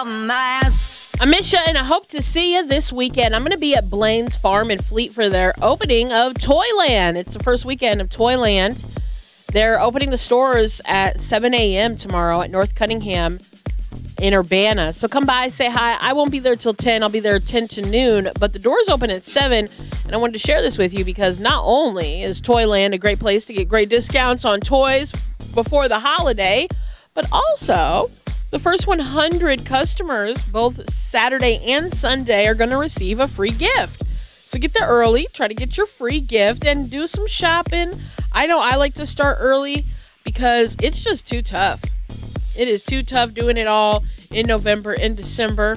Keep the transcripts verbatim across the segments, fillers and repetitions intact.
of mass. I miss you, and I hope to see you this weekend. I'm going to be at Blaine's Farm and Fleet for their opening of Toyland. It's the first weekend of Toyland. They're opening the stores at seven a.m. tomorrow at North Cunningham in Urbana. So come by, say hi. I won't be there till ten. I'll be there ten to noon, but the doors open at seven, and I wanted to share this with you because not only is Toyland a great place to get great discounts on toys before the holiday, but also the first one hundred customers, both Saturday and Sunday, are going to receive a free gift. So get there early, try to get your free gift, and do some shopping. I know I like to start early because it's just too tough. It is too tough doing it all in November and December.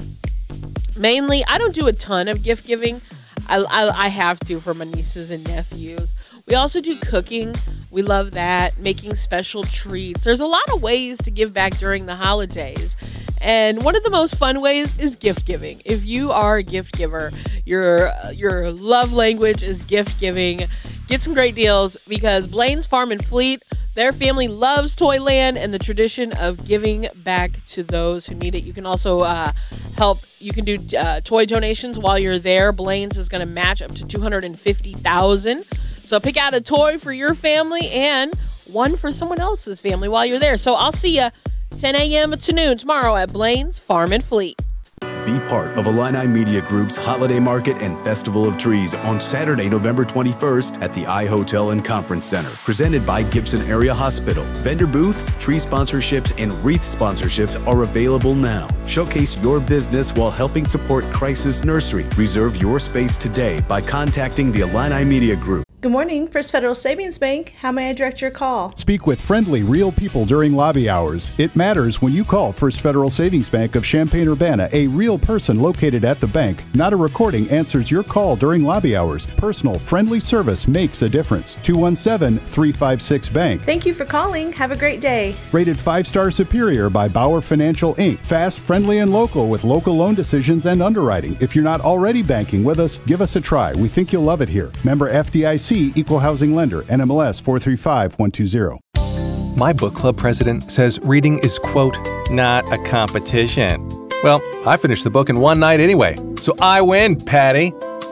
Mainly, I don't do a ton of gift giving. I, I, I have to for my nieces and nephews. We also do cooking. We love that. Making special treats. There's a lot of ways to give back during the holidays. And one of the most fun ways is gift giving. If you are a gift giver, your, your love language is gift giving. Get some great deals because Blaine's Farm and Fleet, their family loves Toyland and the tradition of giving back to those who need it. You can also uh, help. You can do uh, toy donations while you're there. Blaine's is going to match up to two hundred fifty thousand dollars. So pick out a toy for your family and one for someone else's family while you're there. So I'll see you ten a.m. to noon tomorrow at Blaine's Farm and Fleet. Be part of Illini Media Group's Holiday Market and Festival of Trees on Saturday, November twenty-first at the I Hotel and Conference Center. Presented by Gibson Area Hospital. Vendor booths, tree sponsorships, and wreath sponsorships are available now. Showcase your business while helping support Crisis Nursery. Reserve your space today by contacting the Illini Media Group. Good morning, First Federal Savings Bank. How may I direct your call? Speak with friendly, real people during lobby hours. It matters when you call First Federal Savings Bank of Champaign-Urbana. A real person located at the bank. Not a recording answers your call during lobby hours. Personal, friendly service makes a difference. two one seven, three five six, bank. Thank you for calling. Have a great day. Rated five-star superior by Bauer Financial, Incorporated. Fast, friendly, and local with local loan decisions and underwriting. If you're not already banking with us, give us a try. We think you'll love it here. Member F D I C, Equal Housing Lender, N M L S four three five one two zero. My book club president says reading is, quote, not a competition. Well, I finished the book in one night anyway, so I win, Patty.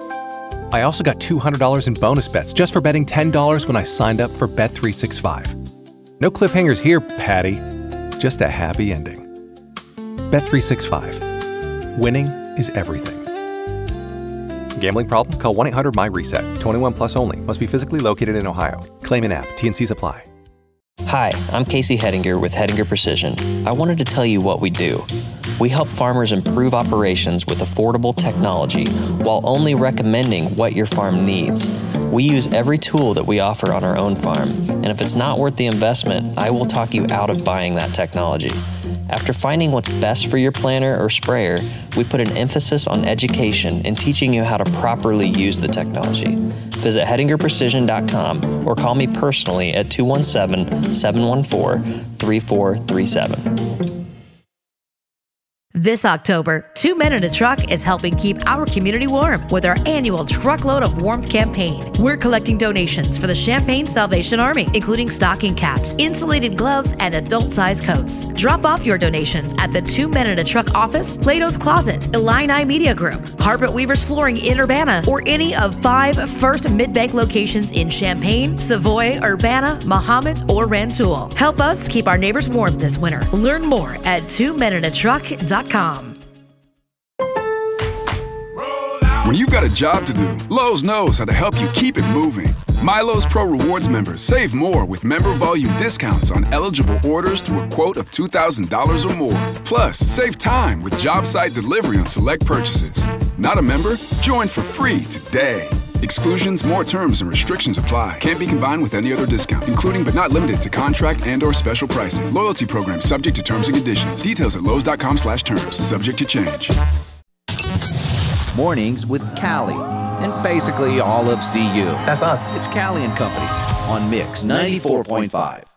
I also got two hundred dollars in bonus bets just for betting ten dollars when I signed up for Bet three sixty-five. No cliffhangers here, Patty. Just a happy ending. Bet three sixty-five. Winning is everything. Gambling problem? Call one eight hundred M Y reset. twenty-one plus only. Must be physically located in Ohio. Claim in app. T N Cs apply. Hi, I'm Casey Hedinger with Hedinger Precision. I wanted to tell you what we do. We help farmers improve operations with affordable technology while only recommending what your farm needs. We use every tool that we offer on our own farm, and if it's not worth the investment, I will talk you out of buying that technology. After finding what's best for your planter or sprayer, we put an emphasis on education and teaching you how to properly use the technology. Visit hedinger precision dot com or call me personally at two one seven, seven one four, three four three seven. This October, Two Men in a Truck is helping keep our community warm with our annual Truckload of Warmth campaign. We're collecting donations for the Champaign Salvation Army, including stocking caps, insulated gloves, and adult-sized coats. Drop off your donations at the Two Men in a Truck office, Plato's Closet, Illini Media Group, Carpet Weavers Flooring in Urbana, or any of five First Mid-Bank locations in Champaign, Savoy, Urbana, Mahomet, or Rantoul. Help us keep our neighbors warm this winter. Learn more at two men in a truck dot com. When you've got a job to do, Lowe's knows how to help you keep it moving. MyLowe's Pro Rewards members save more with member volume discounts on eligible orders through a quote of two thousand dollars or more. Plus, save time with job site delivery on select purchases. Not a member? Join for free today. Exclusions, more terms, and restrictions apply. Can't be combined with any other discount, including but not limited to contract and or special pricing. Loyalty program subject to terms and conditions. Details at lowes dot com slash terms. Subject to change. Mornings with Callie and basically all of C U. That's us. It's Callie and Company on Mix ninety-four point five.